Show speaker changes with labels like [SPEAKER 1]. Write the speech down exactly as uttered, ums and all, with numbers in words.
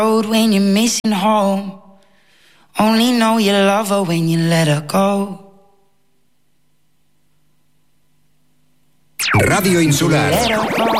[SPEAKER 1] road when you're missing home. Only know you love her when you let her go.
[SPEAKER 2] Radio Insular.